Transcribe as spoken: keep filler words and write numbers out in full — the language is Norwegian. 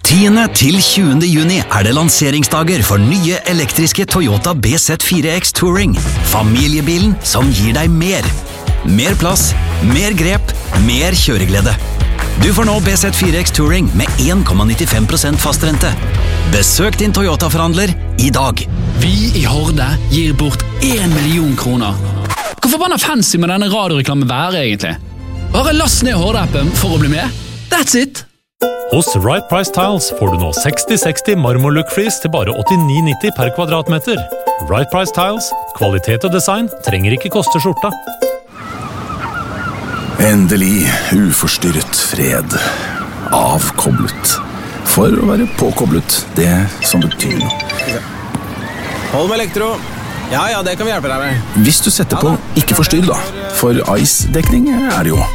tiende til tjuende juni er det lanseringsdager for nye elektriske Toyota B Z fire X Touring. Familiebilen som gir deg mer. Mer plass, mer grep, mer kjøreglede. Du får nå B Z fire X Touring med en komma nittifem prosent fastrente. Besøk din Toyota-forhandler i dag. Vi i Horde gir bort en million kroner. Hvor forbanna fancy med denne radioreklamen være egentlig? Bare last ned Horde-appen for å bli med. That's it! Hos Right Price Tiles får du nå seksti seksti marmorlook-flis til bare åttini nitti per kvadratmeter. Right Price Tiles, kvalitet og design trenger ikke koste skjorta. Endelig uforstyrret fred. Avkoblet. For å være påkoblet, det som betyr noe. Hold med elektro. Ja, ja, det kan vi hjelpe deg med. Hvis du setter på ikke forstyrr da, for ice-dekning er det jo.